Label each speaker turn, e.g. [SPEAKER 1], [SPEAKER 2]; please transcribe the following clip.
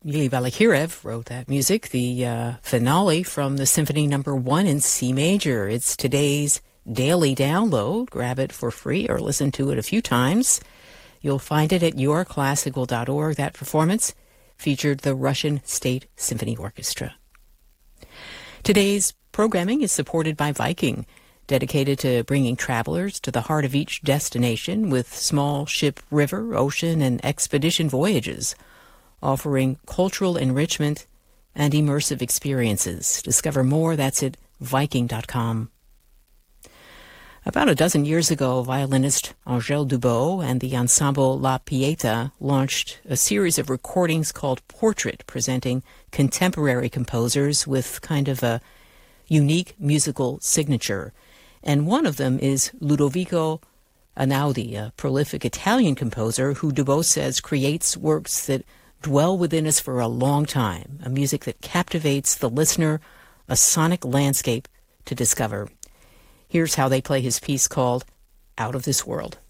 [SPEAKER 1] Yuri Balakirev wrote that music, the finale from the Symphony No. 1 in C major. It's today's daily download. Grab it for free or listen to it a few times. You'll find it at yourclassical.org. That performance featured the Russian State Symphony Orchestra. Today's programming is supported by Viking, dedicated to bringing travelers to the heart of each destination with small ship, river, ocean, and expedition voyages, offering cultural enrichment and immersive experiences. Discover more, that's at Viking.com. About a dozen years ago, violinist Angèle Dubot and the ensemble La Pieta launched a series of recordings called Portrait, presenting contemporary composers with kind of a unique musical signature. And one of them is Ludovico Einaudi, a prolific Italian composer who Dubot says creates works that dwell within us for a long time, a music that captivates the listener, a sonic landscape to discover. Here's how they play his piece called Out of This World.